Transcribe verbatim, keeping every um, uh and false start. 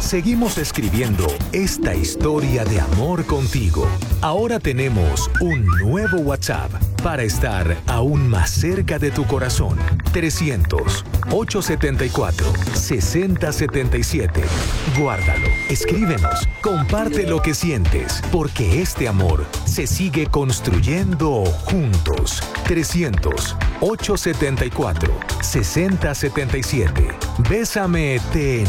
Seguimos escribiendo esta historia de amor contigo. Ahora tenemos un nuevo WhatsApp para estar aún más cerca de tu corazón. trescientos, ochocientos setenta y cuatro, sesenta setenta y siete. Guárdalo, escríbenos, comparte lo que sientes, porque este amor se sigue construyendo juntos. trescientos, ochocientos setenta y cuatro, sesenta setenta y siete. Bésame, te